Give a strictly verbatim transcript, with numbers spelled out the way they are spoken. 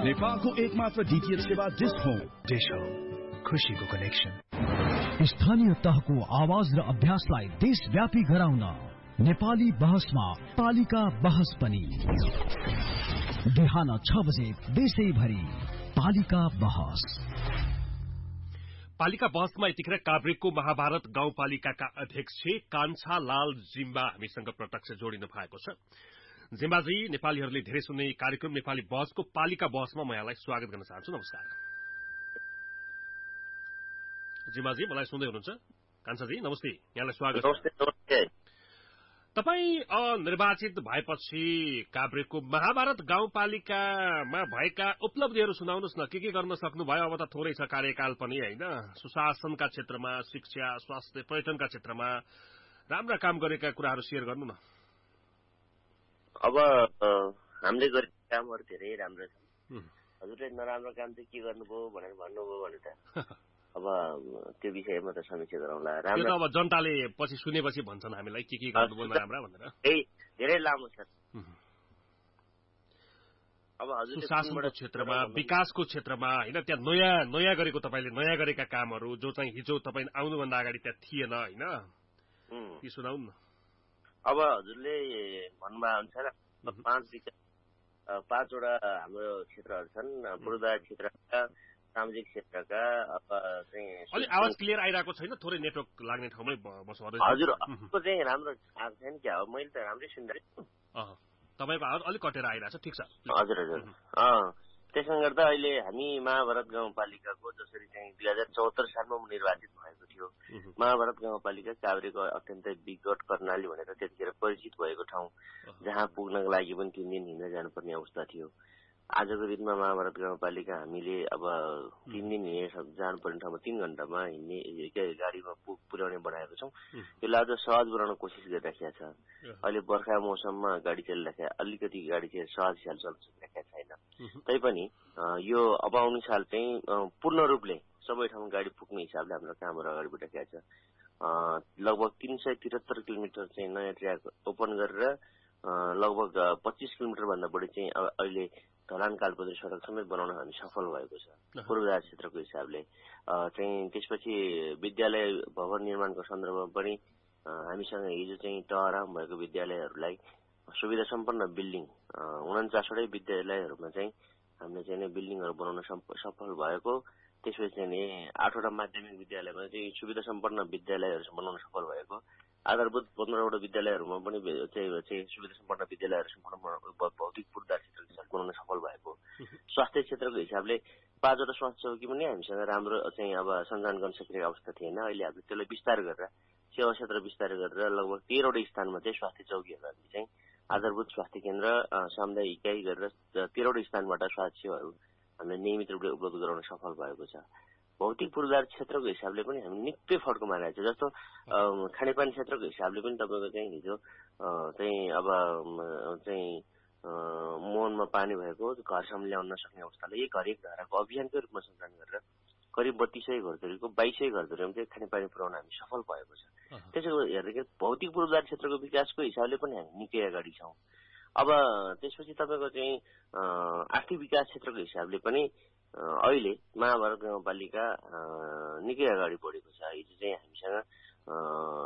नेपालको एकमात्र डीटीएच सेवा डिश होम। डिश होम, खुशीको कनेक्सन। स्थानीय तहको आवाज र अभ्यासलाई देशव्यापी गराउन नेपाली बहसमा पालिका बहस पनि बिहान छ बजे देशैभरि पालिका बहस। पालिका बहसमा यतिखेर काभ्रेको महाभारत गाउँपालिकाका अध्यक्ष कान्छा लाल जिम्बा हामीसँग प्रत्यक्ष जोडिनु भएको छ। जिम्बाजी, नेपालीहरूले धेरै सुन्ने कार्यक्रम नेपाली बहसको पालिका बहसमा म यहाँलाई स्वागत गर्न चाहन्छु। नमस्कार। जिम्बाजी, मलाई सुन्दै हुनुहुन्छ? कान्छाजी नमस्ते, यहाँलाई स्वागत छ। तपाई निर्वाचित भएपछि काभ्रेको महाभारत गाउँपालिकामा भएका उपलब्धिहरू सुनाउनुहोस् न। के के गर्न सक्नुभयो? अब त थोरै छ कार्यकाल पनि, होइन? सुशासनका क्षेत्रमा, शिक्षा, स्वास्थ्य, पर्यटनका क्षेत्रमा राम्रा काम गरेका कुराहरू शेयर गर्नु न। अब हामीले गरेका कामहरू धेरै राम्रो छन्। हजुरले नराम्रो काम चाहिँ के गर्नुभयो भनेर भन्नुभयो भने त अब त्यो विषयमा त समीक्षा गरौँला। राम्रो अब जनताले पछि सुनेपछि भन्छन् हामीलाई के के गर्नुभयो नराम्रो भनेर। धेरै लामो छ। अब हजुर सुशासनको क्षेत्रमा, विकासको क्षेत्रमा, होइन, त्यहाँ नयाँ नयाँ गरेको तपाईँले नयाँ गरेका कामहरू जो चाहिँ हिजो तपाईँ आउनुभन्दा अगाडि त्यहाँ थिएन, होइन, ती सुनाउनु न। अब हजुरले भन्नुभयो अनुसार पाँच विकास पाँचवटा हाम्रो क्षेत्रहरू छन्। पूर्वाधार क्षेत्रका, सामाजिक क्षेत्रका, अब चाहिँ अलि आवाज क्लियर आइरहेको छैन, थोरै नेटवर्क लाग्ने ठाउँमै बस्नु। हजुर को चाहिँ राम्रो आएको छैन क्या? हो मैले त राम्रै सुन्दैछु। तपाईँको आवाज अलिक कटेर आइरहेछ। ठिक छ। हजुर हजुर त्यसले गर्दा अहिले हामी महाभारत गाउँपालिकाको जसरी चाहिँ दुई हजार चौहत्तर सालमा निर्वाचित भएको थियो, महाभारत गाउँपालिका काभ्रेको अत्यन्तै विकट कर्णाली भनेर त्यतिखेर परिचित भएको ठाउँ, जहाँ पुग्नको लागि पनि तीन दिन हिँडेर जानुपर्ने अवस्था थियो। आजको दिनमा महाभारत गाउँपालिका हामीले अब तीन दिन हिँडेर जानुपर्ने ठाउँमा तीन घण्टामा हिँड्ने गाडीमा पुर्याउने बनाएको छौँ। यसलाई अझ सहज बनाउन कोसिस गरिराखेका छ। अहिले बर्खा मौसममा गाडी चलिराखेका, अलिकति गाडी चाहिँ सहज हिसाब चल्न सकिरहेका छैन। तैपनि यो अब आउने साल चाहिँ पूर्ण रूपले सबै ठाउँमा गाडी पुग्ने हिसाबले हाम्रो कामहरू अगाडि बढिरहेका छ। लगभग तीन सय त्रिहत्तर किलोमिटर चाहिँ नयाँ ट्र्याक ओपन गरेर लगभग पच्चिस किलोमिटर भन्दा बढी चाहिँ अहिले ढलान कालपत्री सड़क समेत बनाउन हामी सफल भएको छ पूर्वाधार क्षेत्रको हिसाबले। चाहिँ त्यसपछि विद्यालय भवन निर्माणको सन्दर्भमा पनि हामीसँग हिजो चाहिँ टहराम भएको विद्यालयहरूलाई सुविधा सम्पन्न बिल्डिङ उन्चासवटै विद्यालयहरूमा चाहिँ हामीले चाहिँ बिल्डिङहरू बनाउन सफल भएको। त्यसपछि चाहिँ नि आठवटा माध्यमिक विद्यालयमा चाहिँ सुविधा सम्पन्न विद्यालयहरू बनाउन सफल भएको। आधारभूत पन्ध्रवटा विद्यालयहरूमा पनि चाहिँ सुविधा सम्पन्न विद्यालयहरू सम्पूर्ण भौतिक पूर्वाधार क्षेत्र बनाउन सफल भएको। स्वास्थ्य क्षेत्रको हिसाबले पाँचवटा स्वास्थ्य चौकी पनि हामीसँग राम्रो चाहिँ अब सञ्चालन गर्न सकिरहेको अवस्था थिएन। अहिले हामीले त्यसलाई विस्तार गरेर सेवा क्षेत्र विस्तार गरेर लगभग तेह्रवटा स्थानमा चाहिँ स्वास्थ्य चौकीहरू हामीले चाहिँ आधारभूत स्वास्थ्य केन्द्र सामुदायिक इकाइ गरेर तेह्रवटा स्थानबाट स्वास्थ्य सेवाहरू हामीले नियमित रूपले उपलब्ध गराउन सफल भएको छ। भौतिक पूर्वाधार क्षेत्रको हिसाबले पनि हामी निकै फड्को मारेको छ। जस्तो खानेपानी क्षेत्रको हिसाबले पनि तपाईँको चाहिँ हिजो चाहिँ अब चाहिँ मुहानमा पानी भएको घरसम्म ल्याउन नसक्ने अवस्थाले एक घर एक धाराको अभियानकै रूपमा सञ्चालन गरेर करिब बत्तीस सय घरधुरीको बाइस सय घरधुरीमा चाहिँ खानेपानी पुर्याउन हामी सफल भएको छ। त्यसो हेर्दाखेरि भौतिक पूर्वाधार क्षेत्रको विकासको हिसाबले पनि हामी निकै अगाडि छौँ। अब त्यसपछि तपाईँको चाहिँ आर्थिक विकास क्षेत्रको हिसाबले पनि अहिले महाभारत गाउँपालिका निकै अगाडि बढेको छ। हिजो चाहिँ हामीसँग